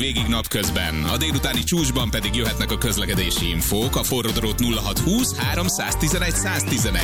Végig napközben, a délutáni csúcsban pedig jöhetnek a közlekedési infók, a forródrót 0620 311 111.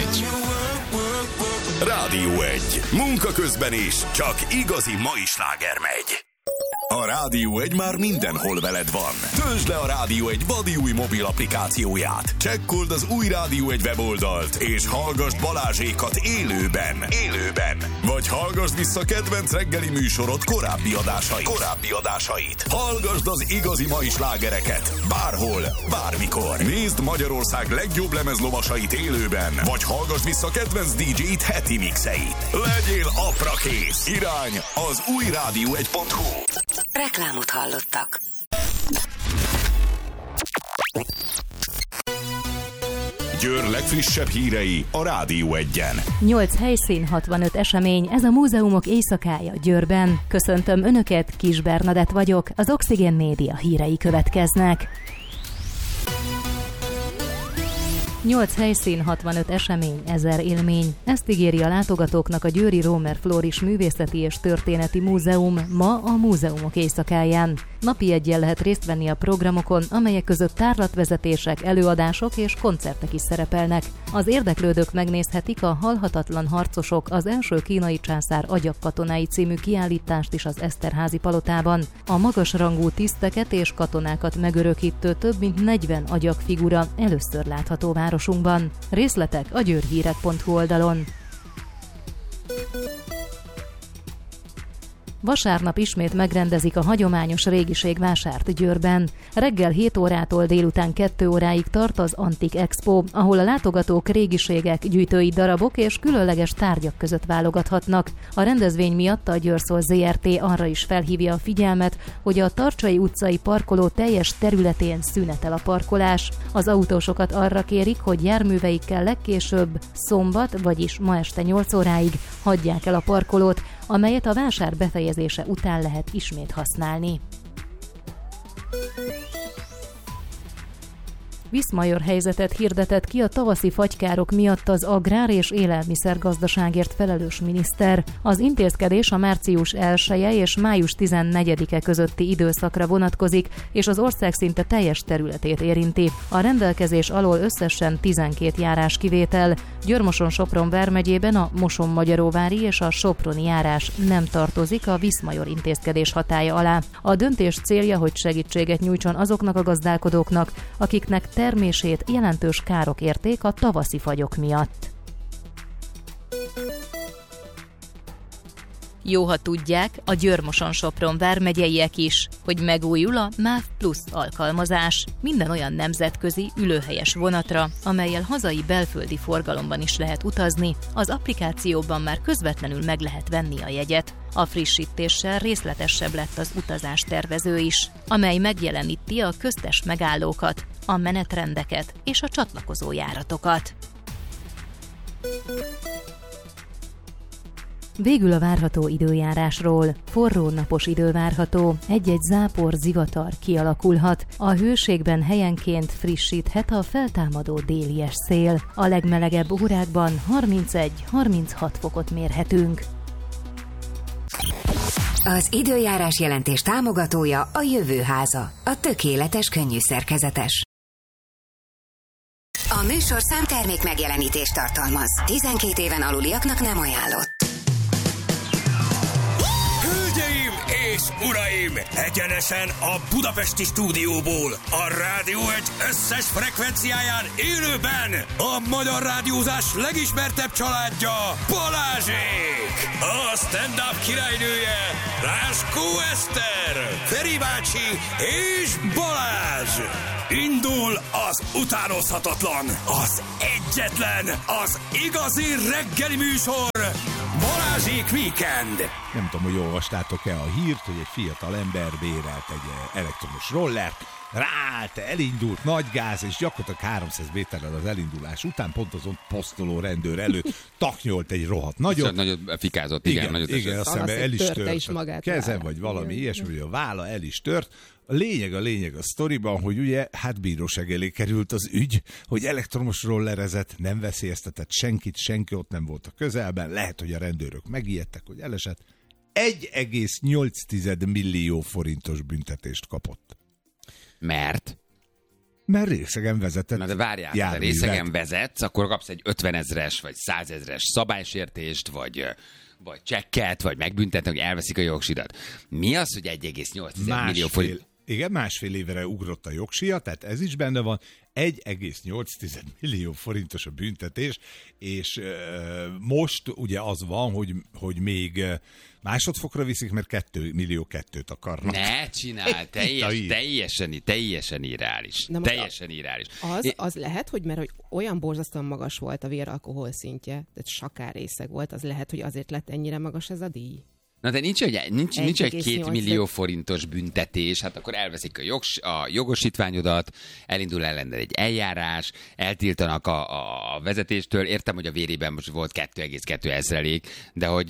Rádió 1. Munka közben is, csak igazi mai sláger megy. A Rádió 1 már mindenhol veled van. Töltsd le a Rádió 1 vadi új mobil applikációját. Csekkold az új Rádió 1 weboldalt, és hallgasd Balázsékat élőben. Vagy hallgasd vissza kedvenc reggeli műsorod korábbi adásait. Hallgasd az igazi mai slágereket. Bárhol, bármikor. Nézd Magyarország legjobb lemezlovasait élőben. Vagy hallgasd vissza kedvenc DJ-t heti mixeit. Legyél aprakész. Irány az új rádió1.hu. Reklámot hallottak. Győr legfrissebb hírei a Rádió 1-en. 8 helyszín, 65 esemény, ez a múzeumok éjszakája Győrben. Köszöntöm Önöket, Kis Bernadett vagyok, az Oxygen Média hírei következnek. 8 helyszín, 65 esemény, 1000 élmény. Ezt ígéri a látogatóknak a Győri Rómer Floris Művészeti és Történeti Múzeum ma a múzeumok éjszakáján. Napi eggyel lehet részt venni a programokon, amelyek között tárlatvezetések, előadások és koncertek is szerepelnek. Az érdeklődők megnézhetik a Halhatatlan harcosok, az első kínai császár agyagkatonái című kiállítást is az Eszterházi palotában. A magasrangú tiszteket és katonákat megörökítő több mint 40 agyagfigura először látható városunkban. Részletek a győrhírek.hu oldalon. Vasárnap ismét megrendezik a hagyományos régiségvásárt Győrben. Reggel 7 órától délután 2 óráig tart az Antik Expo, ahol a látogatók régiségek, gyűjtői darabok és különleges tárgyak között válogathatnak. A rendezvény miatt a Győrszol ZRT arra is felhívja a figyelmet, hogy a Tarcsai utcai parkoló teljes területén szünetel a parkolás. Az autósokat arra kérik, hogy járműveikkel legkésőbb szombat, vagyis ma este 8 óráig hagyják el a parkolót, amelyet a vásár befejezése után lehet ismét használni. Viszmajor helyzetet hirdetett ki a tavaszi fagykárok miatt az agrár- és élelmiszergazdaságért felelős miniszter. Az intézkedés a március 1-e és május 14-e közötti időszakra vonatkozik, és az ország szinte teljes területét érinti. A rendelkezés alól összesen 12 járás kivétel. Győr-Moson-Sopron vármegyében a Moson-Magyaróvári és a soproni járás nem tartozik a Viszmajor intézkedés hatálya alá. A döntés célja, hogy segítséget nyújtson azoknak a gazdálkodóknak, akiknek termését jelentős károk érték a tavaszi fagyok miatt. Jó, ha tudják, a Győr-Moson-Sopron vármegyeiek is, hogy megújul a MÁV Plus alkalmazás minden olyan nemzetközi ülőhelyes vonatra, amellyel hazai belföldi forgalomban is lehet utazni, az applikációban már közvetlenül meg lehet venni a jegyet. A frissítéssel részletesebb lett az utazás tervező is, amely megjeleníti a köztes megállókat, a menetrendeket és a csatlakozó járatokat. Végül a várható időjárásról. Forró napos idő várható, egy-egy zápor, zivatar kialakulhat. A hőségben helyenként frissíthet a feltámadó délies szél. A legmelegebb órákban 31-36 fokot mérhetünk. Az időjárás jelentés támogatója a Jövőháza, a tökéletes könnyűszerkezetes. A műsor számtermék megjelenítést tartalmaz. 12 éven aluliaknak nem ajánlott. Hölgyeim és uraim! Egyenesen a budapesti stúdióból, a Rádió 1 összes frekvenciáján élőben a magyar rádiózás legismertebb családja, Balázsék! A stand-up királynője, Láskó Eszter, Feri bácsi és Balázs! Indul az utánozhatatlan, az egyetlen, az igazi reggeli műsor, Balázsék Weekend! Nem tudom, hogy olvastátok-e a hírt, hogy egy fiatal ember bérelt egy elektromos rollert, ráállt, elindult, nagy gáz, és gyakorlatilag 300 méterrel az elindulás után pont azon posztoló rendőr előtt taknyolt egy rohadt nagyot. Nagyot fikázott, igen, nagyot igen, azt hiszem el is tört. Kezem vagy valami ilyesmi, hogy a válla el is tört. A lényeg a sztoriban, hogy ugye hát bíróság elé került az ügy, hogy elektromos rollerezett, nem veszélyeztetett senkit, senki ott nem volt a közelben, lehet, hogy a rendőrök megijedtek, hogy elesett. 1,8 millió forintos büntetést kapott. Mert részegen vezetett. Na de várjál, ha részegen vezetsz, akkor kapsz egy 50 000-es vagy 100 000-es szabálysértést, vagy csekket, vagy megbüntetnek, hogy elveszik a jogsidat. Mi az, hogy 1,8 millió forint? Igen, másfél évre ugrott a jogsija, tehát ez is benne van. 1,8 millió forintos a büntetés, és most ugye az van, hogy még másodfokra viszik, mert 2,2 millió akarnak. Ne csinál, teljesen irreális. Teljesen irreális. Az lehet, hogy mert hogy olyan borzasztóan magas volt a véralkohol szintje, tehát sakárrészeg volt, az lehet, hogy azért lett ennyire magas ez a díj. Na de nincs egy 2 millió forintos büntetés, hát akkor elveszik a jogosítványodat, elindul ellened egy eljárás, eltiltanak a vezetéstől, értem, hogy a vérében most volt 2,2%, de hogy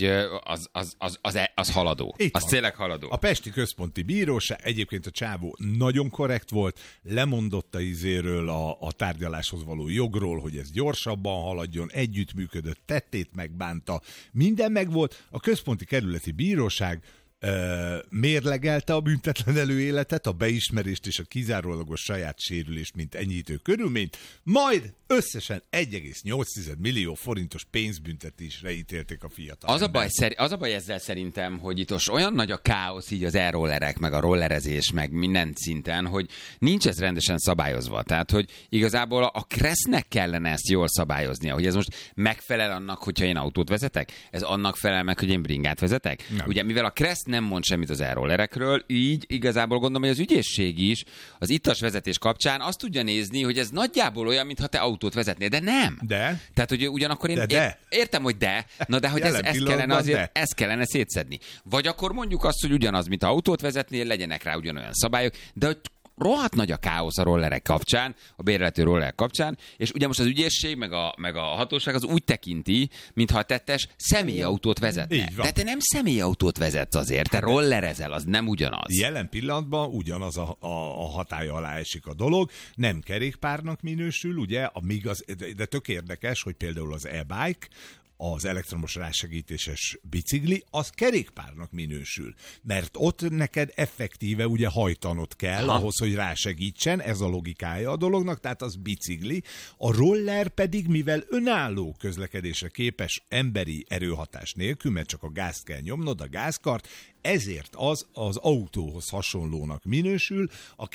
az haladó. Az tényleg haladó. A Pesti Központi Bíróság, egyébként a csávó nagyon korrekt volt, lemondott a izéről, a tárgyaláshoz való jogról, hogy ez gyorsabban haladjon, együttműködött, tettét megbánta, minden megvolt. A Központi Kerületi Bíróság mérlegelte a büntetlen előéletet, a beismerést és a kizárólagos saját sérülést, mint enyhítő körülményt, majd összesen 1,8 millió forintos pénzbüntetésre ítélték a fiatal. Az a baj ezzel szerintem, hogy itt olyan nagy a káosz így az e-rollerek, meg a rollerezés, meg minden szinten, hogy nincs ez rendesen szabályozva. Tehát, hogy igazából a Kressznek kellene ezt jól szabályoznia, hogy ez most megfelel annak, hogyha én autót vezetek? Ez annak felel meg, hogy én bringát vezetek? Nem. Ugye, mivel a Kressz nem mond semmit az e-rollerekről, így igazából gondolom, hogy az ügyészség is az ittas vezetés kapcsán azt tudja nézni, hogy ez nagyjából olyan, mintha te autót vezetnél, de nem. De? Tehát, hogy ugyanakkor én értem, hogy na de hogy ezt kellene szétszedni. Vagy akkor mondjuk azt, hogy ugyanaz, mint autót vezetnél, legyenek rá ugyanolyan szabályok, de hogy rohadt nagy a káosz a rollerek kapcsán, a bérletű rollerek kapcsán, és ugye most az ügyészség, meg a hatóság az úgy tekinti, mintha a tettes személyautót vezetne. De te nem személyautót vezetsz azért, te rollerezel, az nem ugyanaz. Jelen pillanatban ugyanaz a hatály alá esik a dolog, nem kerékpárnak minősül, ugye, de tök érdekes, hogy például az e-bike, az elektromos rásegítéses bicikli, az kerékpárnak minősül. Mert ott neked effektíve ugye hajtanod kell ahhoz, hogy rásegítsen, ez a logikája a dolognak, tehát az bicikli. A roller pedig, mivel önálló közlekedésre képes emberi erőhatás nélkül, mert csak a gázt kell nyomnod, a gázkart, ezért az autóhoz hasonlónak minősül. A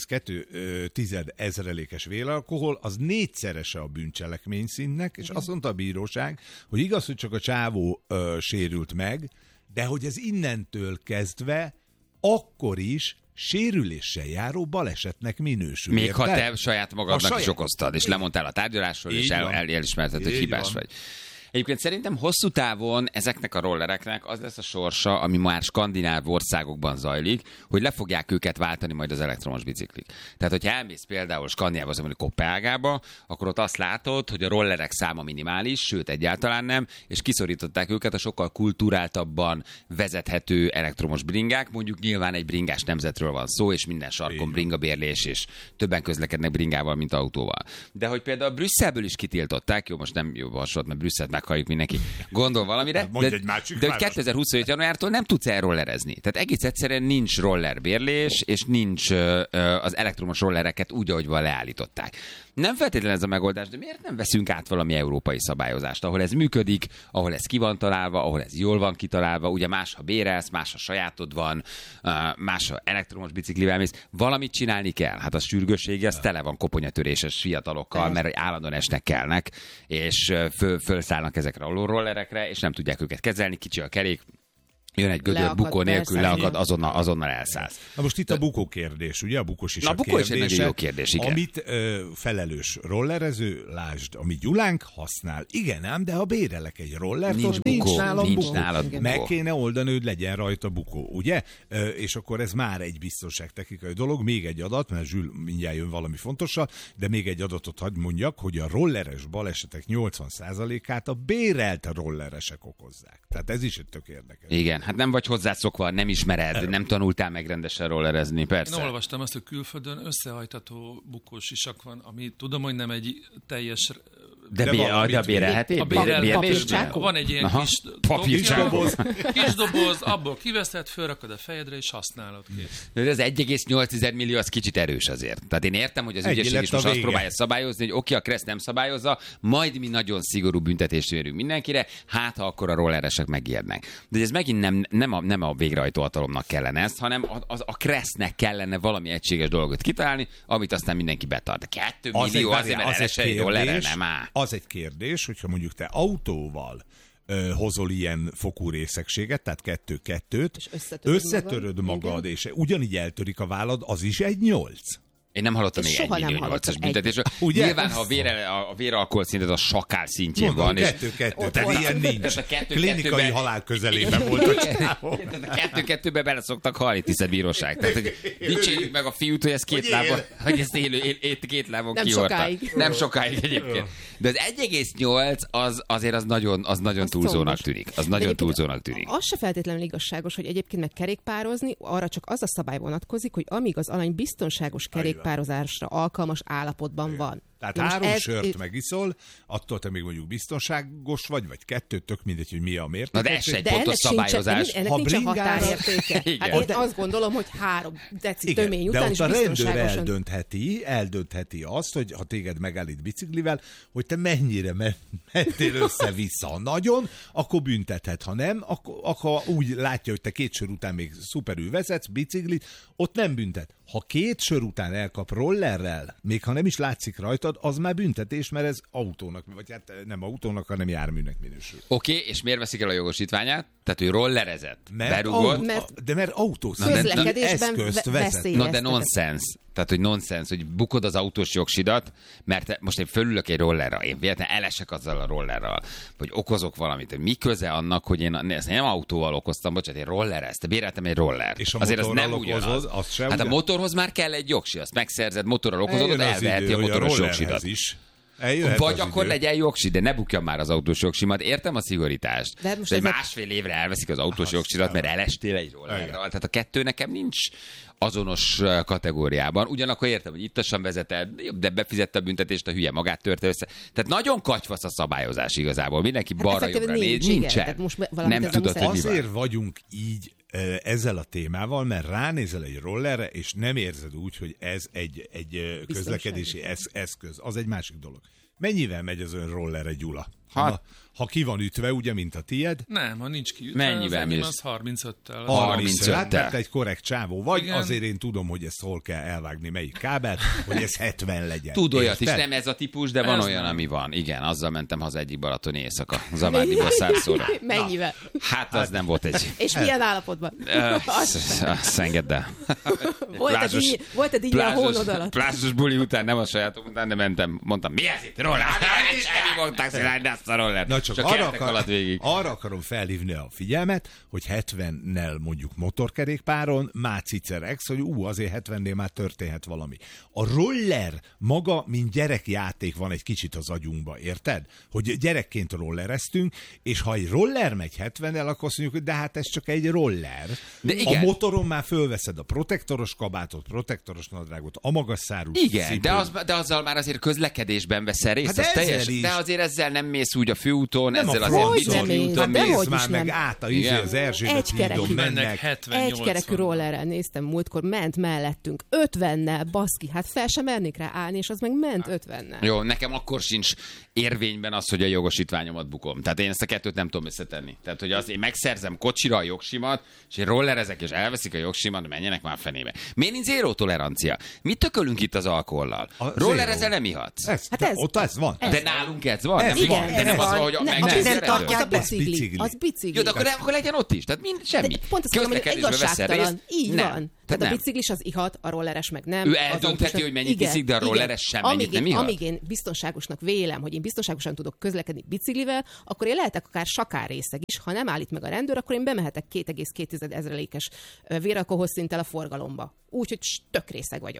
2,2 ezrelékes véralkohol az 4-szerese a bűncselekmény szintnek, és azt mondta a bíróság, hogy igaz, hogy csak a csávó sérült meg, de hogy ez innentől kezdve akkor is sérüléssel járó balesetnek minősül. Még ha te saját magadnak is okoztad, és lemondtál a tárgyalásról, és elismerted, hogy hibás vagy. Egyébként szerintem hosszú távon ezeknek a rollereknek az lesz a sorsa, ami már skandináv országokban zajlik, hogy le fogják őket váltani majd az elektromos biciklik. Tehát, hogyha elmész például Skandinávba, mondjuk Koppenhágába, akkor ott azt látod, hogy a rollerek száma minimális, sőt egyáltalán nem, és kiszorították őket a sokkal kulturáltabban vezethető elektromos bringák. Mondjuk nyilván egy bringás nemzetről van szó, és minden sarkon bringabérlés, és többen közlekednek bringával, mint autóval. De hogy például Brüsszelből is kitiltották, jó, most nem jó hasonlat, mert Brüsszelt meghalljuk mindenki, gondol valamire, de hogy 2027. januártól nem tudsz elrollerezni. Tehát egész egyszerűen nincs rollerbérlés, és nincs az elektromos rollereket úgy, ahogy van leállították. Nem feltétlenül ez a megoldás, de miért nem veszünk át valami európai szabályozást, ahol ez működik, ahol ez ki van találva, ahol ez jól van kitalálva, ugye más, ha bérelsz, más, ha sajátod van, más, ha elektromos biciklivel mész. Valamit csinálni kell. Hát a sürgőssége, ez tele van koponyatöréses fiatalokkal, mert állandóan esnek kelnek, és fölszállnak ezekre a rollerekre, és nem tudják őket kezelni, kicsi a kerék, jön egy gödör, bukó nélkül leakad, azonnal elszállsz. Na most itt a bukó kérdés, ugye? A bukós is a bukó kérdése. Is egy nagyon jó kérdés, igen. Amit felelős rollerező, lásd, ami Gyulánk használ. Igen ám, de ha bérelek egy rollert, nincs nálam bukó. Meg kéne oldani, hogy legyen rajta bukó, ugye? És akkor ez már egy biztonságtechnikai dolog. Még egy adat, mert Zsül mindjárt jön valami fontossal, de még egy adatot hadd mondjak, hogy a rolleres balesetek 80%-át a bérelt rolleresek okozzák. Tehát ez is egy tök érdekes. Igen. Hát nem vagy hozzászokva, nem ismered, nem tanultál meg rendesen rollerezni, persze. Én olvastam azt, hogy külföldön összehajtható bukós sisak van, ami tudom, hogy nem egy teljes De bérelheti? Van egy ilyen kis doboz, abból kiveszed, fölrakod a fejedre, és használod ki. De az 1,8 millió az kicsit erős azért. Tehát én értem, hogy az ügyészség is most azt próbálja szabályozni, hogy oké, a Kressz nem szabályozza, majd mi nagyon szigorú büntetést érünk mindenkire, hát ha akkor a rolleresek megijednek. De ez megint nem a végrehajtó hatalomnak kellene ezt, hanem a Kressznek kellene valami egységes dolgot kitalálni, amit aztán mindenki betart. 2 millió azért, mert elesett rollerre nem áll. Az egy kérdés, hogyha mondjuk te autóval hozol ilyen fokú részegséget, tehát 2-2-t, összetöröd magad, és ugyanígy eltörik a vállad, az is egy 8. Én nem hallottam még 1 millió 8-as büntetésről. Nyilván, ha a véralkohol szinted a sakál szintjén van. 2-2, tehát ilyen nincs. Klinikai halál közelében volt a csávó. 2-2-be bele szoktak halni, tisztelt bíróság. Tehát, hogy dicsérjük meg a fiút, hogy ez két lábon kihordta. Nem sokáig egyébként. De az 1,8 azért az nagyon túlzónak tűnik. Az nagyon túlzónak tűnik. Az se feltétlenül igazságos, hogy egyébként meg kerékpározni, arra csak az a szabály vonatkozik, hogy amíg az alany biztonságos kerékpározásra alkalmas állapotban van. Tehát 3 sört megiszol, attól te még mondjuk biztonságos vagy 2, tök mindegy, hogy mi a mérték. Na de ez egy pontos szabályozás. Ennek nincs a határértéke. Hát én azt gondolom, hogy 3 deci tömény után is biztonságosan. De eldöntheti azt, hogy ha téged megállít biciklivel, hogy te mennyire mentél össze-vissza. Nagyon, akkor büntethet. Ha nem, akkor úgy látja, hogy te 2 sör után még szuperül vezetsz biciklit, ott nem büntet. Ha 2 sör után elkap rollerrel, még ha nem is látszik rajtad, az már büntetés, mert ez autónak, vagy hát nem autónak, hanem járműnek minősül. Oké, és miért veszik el a jogosítványát? Tehát, hogy rollerezett, berugott. Mert autós eszközt vezet. Na de nonsens. Tehát, hogy nonsens, hogy bukod az autós jogsidat, mert most én fölülök egy rollerra, én véletlenül elesek azzal a rollerral, vagy okozok valamit. Mi köze annak, hogy én nem autóval okoztam, bocsánat, én rollereztem, béreltem egy roller. És azért az nem ugyanaz. Hát a motorhoz már kell egy jogsi, azt megszerzed, motorral okozod, elveheti a motoros jogsidat. Vagy akkor legyen jogsi, de ne bukja már az autós jogsimat. Értem a szigorítást. De egy másfél évre elveszik az autós jogsidat, mert elestél egy rollerral. Tehát a 2 nekem nincs azonos kategóriában. Ugyanakkor értem, hogy ittasan vezeted, de befizette a büntetést, a hülye magát törte össze. Tehát nagyon katyvasz a szabályozás igazából. Mindenki balra-jobbra néz. Nincsen. Nem tudod, hogy mi van. Azért vagyunk így ezzel a témával, mert ránézel egy rollerre, és nem érzed úgy, hogy ez egy közlekedési eszköz. Az egy másik dolog. Mennyivel megy az ön rollerre, Gyula? Ha ki van ütve, ugye, mint a tied? Nem, ha nincs ki ütve, mennyivel mész? Az 35-tel. 35-tel. Hát, mert egy korrekt csávó vagy, igen. Azért én tudom, hogy ezt hol kell elvágni, melyik kábelt, hogy ez 70 legyen. Tud olyat is, nem ez a típus, de van olyan, ami van. Igen, azzal mentem haza egyik balatoni éjszaka, Zavárdiból Szárszóra. Mennyivel? Hát az nem volt egy... És milyen állapotban? Azt engedd el. Volt a díj a hónod alatt? Plázsos buli után, nem a sajátom után, de mentem, mondtam, mi ez itt? Roller? Semmi mondták, hogy azt a roller. Csak arra akarom felhívni a figyelmet, hogy 70-nel mondjuk motorkerékpáron, már cicerex, hogy azért 70-nél már történhet valami. A roller maga, mint gyerekjáték van egy kicsit az agyunkba, érted? Hogy gyerekként rollereztünk, és ha egy roller megy 70-nel, akkor azt mondjuk, hogy de hát ez csak egy roller. De igen. A motoron már fölveszed a protektoros kabátot, protektoros nadrágot, a magas szárú igen, de azzal már azért közlekedésben veszel részt, hát teljes, de azért ezzel nem mész úgy a főúton, nem ezzel azért bicikliúton mész már meg át az Erzsébet hídon mennek. Egykerekű rollerrel néztem múltkor, ment mellettünk 50-nel, baszki, hát fel sem mernék rá állni, és az meg ment 50-nel. Jó, nekem akkor sincs érvényben az, hogy a jogosítványomat bukom. Tehát én ezt a 2 nem tudom összetenni. Tehát, hogy én megszerzem kocsira a jogsimat, és én rollerezek, és elveszik a jogsimat, menjenek már fenébe. Miért nincs zéró tolerancia? Mit tökölünk itt az alkohollal? Rollerezel nem ihatsz. Ott ez van. De nálunk ez van. De nem az van, hogy az bicikli. Az bicikli. Jó, de akkor legyen ott is. Tehát semmi. Pont azt mondom, hogy igazságtalan. Így van. Tehát a biciklis az ihat, a rolleres meg nem. Ő eldöntheti, hogy mennyit iszik, de a rolleres sem mennyit nem ihat. Amíg én biztonságosnak vélem, hogy én biztonságosan tudok közlekedni biciklivel, akkor én lehetek akár sakárrészeg is. Ha nem állít meg a rendőr, akkor én bemehetek 2,2 ezrelékes véralkoholszinttel a forgalomba. Úgyhogy tök részeg vagyok.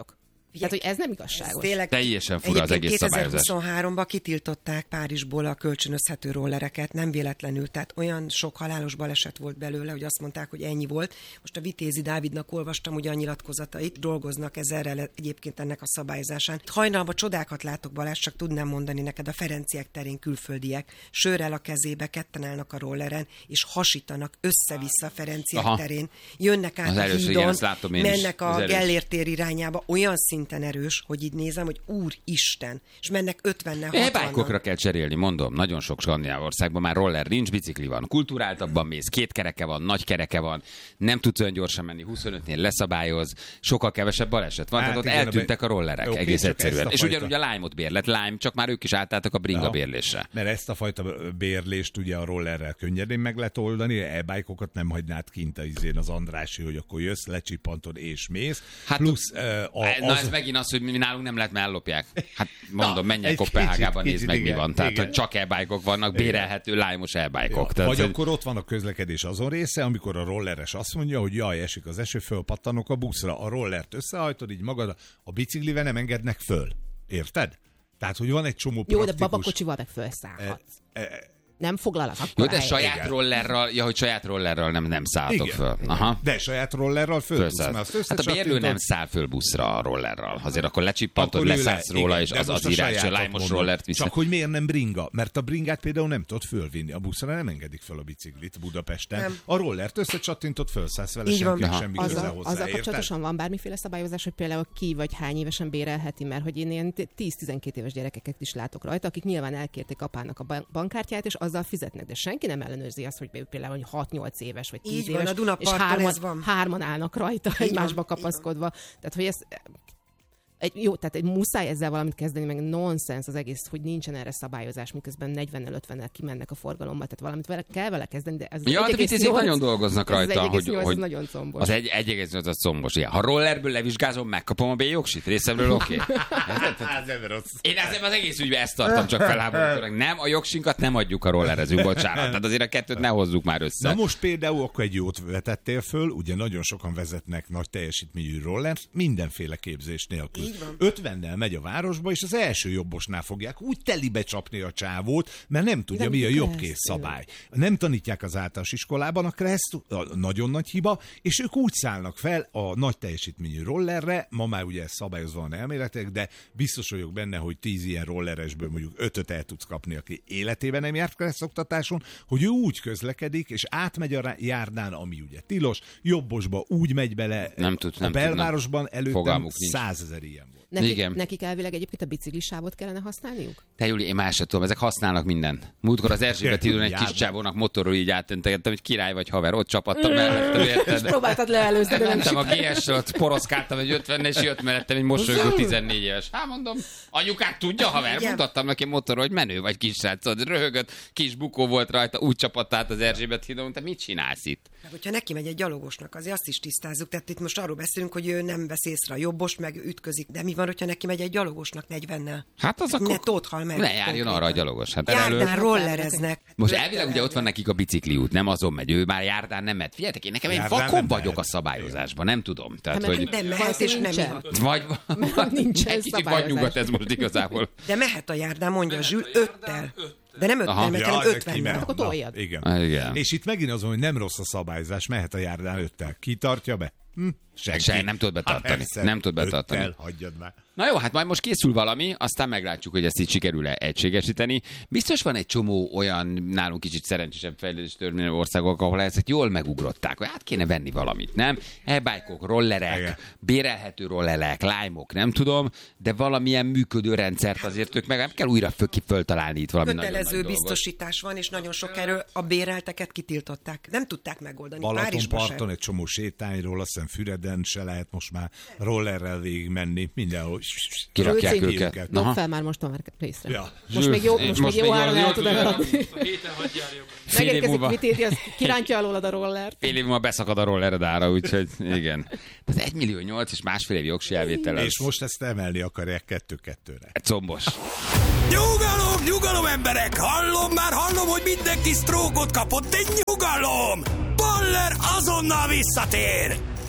Tehát, hogy ez nem igazságos. Ez teljesen fura az egész szabályozás. 2023-ban kitiltották Párizsból a kölcsönözhető rollereket, nem véletlenül, tehát olyan sok halálos baleset volt belőle, hogy azt mondták, hogy ennyi volt. Most a Vitézi Dávidnak olvastam ugye a nyilatkozatait, dolgoznak ezerrel egyébként ennek a szabályozásán. Hajnalban csodákat látok, Balázs, csak tudnám mondani neked, a Ferenciek terén külföldiek sörrel a kezébe, ketten állnak a rolleren, és hasítanak össze-vissza a Ferenciek terén. Jönnek át a hídon, mennek a Gellért tér irányába, olyan szinten erős, hogy így nézem, hogy úristen, és mennek 50-nel, 60-nal. E-bike-okra kell cserélni, mondom, nagyon sok skandináv országban már roller nincs, bicikli van. Kulturáltabban mész, 2 kereke van, nagy kereke van, nem tudsz olyan gyorsan menni, 25-nél leszabályoz, sokkal kevesebb baleset van, tehát ott eltűntek a rollerek, egész egyszerűen. És ugyanúgy a Lime-ot bérlet, Lime, csak már ők is átálltak a bringa bérlésre. Mert ezt a fajta bérlést ugye a rollerrel könnyedén meg lehet oldani, e-bike-okat nem hagynád kint az Andrási, hogy akkor jössz, lecsippantod és mész. Hát, plusz ez megint az, hogy mi nálunk nem lehet, mert ellopják. Hát mondom, menjek Koppenhágában, nézd meg, mi van. Tehát, hogy csak e-bike-ok vannak, bérelhető Lime-os e-bike-ok. Ja. Vagy akkor ott van a közlekedés azon része, amikor a rolleres azt mondja, hogy jaj, esik az eső, fölpattanok a buszra, a rollert összehajtod, így magad, a biciklivel nem engednek föl. Érted? Tehát, hogy van egy csomó praktikus... Jó, de babakocsival meg felszállhatsz. Nem foglalak akkor. Jó, de saját rollerral, hogy saját rollerral nem szálltok föl. Aha. De saját rollerral fölszállsz. Hát a bérlő nem száll föl buszra a rollerral. Azért akkor lecsippantod, leszállsz róla, és az irány, a Lime-os rollert viszont. Csak hogy miért nem bringa? Mert a bringát például nem tudod fölvinni. A buszra nem engedik föl a biciklit Budapesten. Nem. A rollert összecsattintod, fölszállsz vele, senkinek semmi köze hozzá. Azzal kapcsolatosan van bármiféle szabályozás, hogy például ki vagy hány évesen bérelheti, mert hogy én ilyen 10-12 éves gyerekeket is látok rajta, akik nyilván elkérték apának a bankkártyát, és azzal fizetnek, de senki nem ellenőrzi azt, hogy például 6-8 éves vagy 10 így éves, van, és hárman állnak rajta, egymásba kapaszkodva. Tehát, hogy ez egy muszáj ezzel valamit kezdeni, meg nonsens az egész, hogy nincsen erre szabályozás, miközben 40-50-nel kimennek a forgalomba, tehát valamit kell vele kezdeni, de ez ja, de nagyon dolgoznak rajta, hogy nagyon combos. Az 1,8 az combos. Ha rollerből levizsgázom, megkapom a B-jogsit, részemről oké. Én az egész ügyben ezt tartom, csak felháborítónak. Nem, a jogsinkat nem adjuk a rollerezünk, bocsánat. Tehát azért a kettőt ne hozzuk már össze. Na most például akkor egy jót vetettél föl, ugye nagyon sokan vezetnek nagy teljesítményű rollert, mindenféle képzés nélkül. 50-nel megy a városba, és az első jobbosnál fogják úgy telibe csapni a csávót, mert nem tudja, mi a jobbkész szabály. Nem tanítják az általános iskolában a kreszt, nagyon nagy hiba, és ők úgy szállnak fel a nagy teljesítményű rollerre, ma már ugye ez szabályozva van elméletek, de biztos vagyok benne, hogy 10 ilyen rolleresből mondjuk 5-öt el tudsz kapni, aki életében nem járt keresztoktatáson, hogy ő úgy közlekedik, és átmegy a járdán, ami ugye tilos, jobbosba úgy megy bele, a belvárosban előttem 100 000 ilyen volt. Nekik elvileg egyébként a biciklisávot kellene használniuk? Te Júli, én más sem tudom, ezek használnak mindent. Múltkor az Erzsébet hídon egy kis csávónak motorról így átöntegettem, hogy király vagy haver, ott csapattam mellettem, érted? És próbáltad leelőzni, de nem a GS-sel, ott poroszkáltam egy 50 és jött mellettem egy mosolygó 14 éves. Hát mondom, anyukát tudja, haver, mutattam neki motorról, hogy menő vagy kis srác, röhögött, kis bukó volt rajta, úgy csapadt át az Erzsébet hídon, te mit csinálsz itt? Meg hogyha neki megy egy gyalogosnak, azért azt is tisztázzuk, tehát itt most arról beszélünk, hogy ő nem vesz észre a jobbos, meg ütközik, de mi van, hogyha neki megy egy gyalogosnak 40-nel? Hát az akkor tóthal meg. Ne járjon arra a gyalogos. Hát járdán rollereznek. Most elvileg ugye ott van nekik a bicikliút, nem azon megy, ő már járdán nem megy. Figyeljetek, én nekem egy vakon vagyok a szabályozásban, nem tudom. Tehát, hogy nem mehet és nem ihat. Vagy egy kicsit vagy nyugat ez most igazából. De mehet a járdán, mondja a Zsül, 5-tel. De nem 5-tel, hanem 50-nel. Akkor toljad. Igen. És itt megint azon, hogy nem rossz a szabályozás, mehet a járdán 5-tel. Ki tartja be? Senki. Nem tud betartani. Nem tud betartani. Hagyjad már. Na jó, hát majd most készül valami, aztán meglátjuk, hogy ezt így sikerül-e egységesíteni. Biztos van egy csomó olyan nálunk kicsit szerencsésebb fejlődés történő országok, ahol ezeket jól megugrották, hogy át kéne venni valamit, nem? E-bike-ok, rollerek, bérelhető rollerek, Lime-ok, nem tudom, de valamilyen működő rendszert azért ők meg nem kell újra föltalálni itt valami kötelező nagyon nagy biztosítás van, és nagyon sok erről a bérelteket kitiltották. Nem tudták megoldani. Balatonparton egy csomó sétányról, azt hiszem Füreden se lehet most már rollerrel végig menni, mindenhol. Kirakják őket. Dob fel már most a részre. Ja. Most még jó áron el tudod adni. Megérkezik Vitézi, az kirántja alólad a rollert. Fél év múlva beszakad a rollered ára, úgyhogy igen. Tehát 1,8 millió és másfél év jogsi elvétel. És most ezt emelni akarják 2-2-re. Combos. Nyugalom emberek! Hallom, hogy mindenki sztrókot kapott, de nyugalom! Baller azonnal visszatér!